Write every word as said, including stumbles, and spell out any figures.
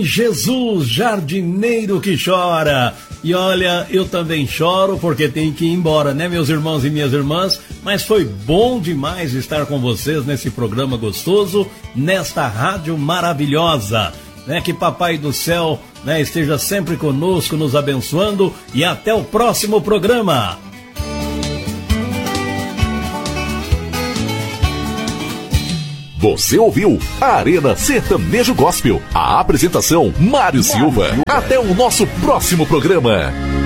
Jesus, jardineiro que chora. E olha, eu também choro porque tenho que ir embora, né, meus irmãos e minhas irmãs? Mas foi bom demais estar com vocês nesse programa gostoso, nesta rádio maravilhosa, né? Que Papai do Céu, né, esteja sempre conosco, nos abençoando, e até o próximo programa. Você ouviu a Arena Sertanejo Gospel. A apresentação, Mário Silva. Até o nosso próximo programa.